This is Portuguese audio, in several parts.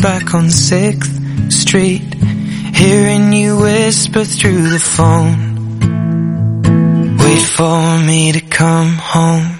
back on 6th Street, hearing you whisper through the phone. Wait for me to come home.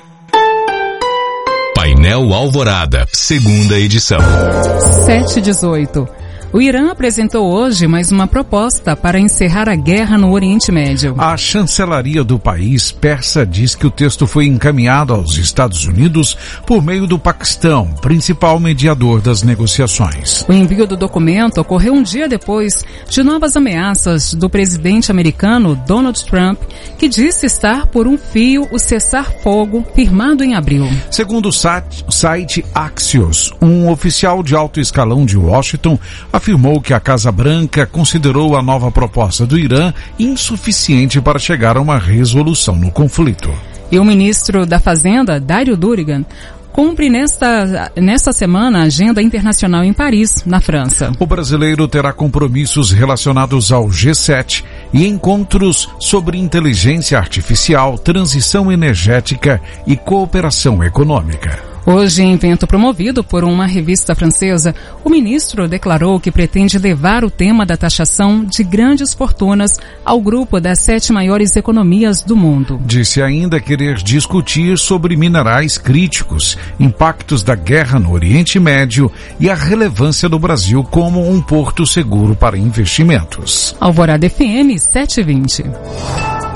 Painel Alvorada, segunda edição. 7:18. O Irã apresentou hoje mais uma proposta para encerrar a guerra no Oriente Médio. A chancelaria do país persa diz que o texto foi encaminhado aos Estados Unidos por meio do Paquistão, principal mediador das negociações. O envio do documento ocorreu um dia depois de novas ameaças do presidente americano Donald Trump, que disse estar por um fio o cessar-fogo firmado em abril. Segundo o site Axios, um oficial de alto escalão de Washington afirmou que a Casa Branca considerou a nova proposta do Irã insuficiente para chegar a uma resolução no conflito. E o ministro da Fazenda, Dario Durigan, cumpre nesta semana a agenda internacional em Paris, na França. O brasileiro terá compromissos relacionados ao G7 e encontros sobre inteligência artificial, transição energética e cooperação econômica. Hoje, em evento promovido por uma revista francesa, o ministro declarou que pretende levar o tema da taxação de grandes fortunas ao grupo das 7 maiores economias do mundo. Disse ainda querer discutir sobre minerais críticos, impactos da guerra no Oriente Médio e a relevância do Brasil como um porto seguro para investimentos. Alvorada FM 720.